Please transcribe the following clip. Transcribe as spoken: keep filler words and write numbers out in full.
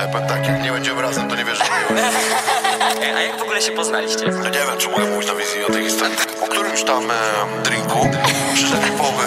Ja powiem tak, jak nie będziemy razem, to nie wierzę w miłość. A jak w ogóle się poznaliście? No nie wiem, czy mogę mówić na wizji o tej historii. Po którymś tam e, drinku przyszedł mi po